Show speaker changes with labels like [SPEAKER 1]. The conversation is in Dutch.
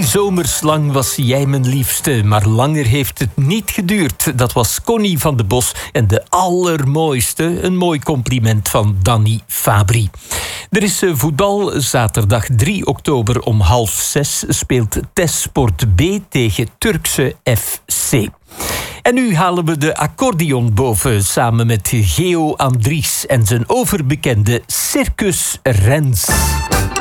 [SPEAKER 1] zomerslang was jij mijn liefste, maar langer heeft het niet geduurd. Dat was Connie van de Bos en de allermooiste, een mooi compliment van Danny Fabri. Er is voetbal. Zaterdag 3 oktober om 5:30 speelt Tesport B tegen Turkse FC. En nu halen we de accordeon boven samen met Geo Andries en zijn overbekende Circus Rens.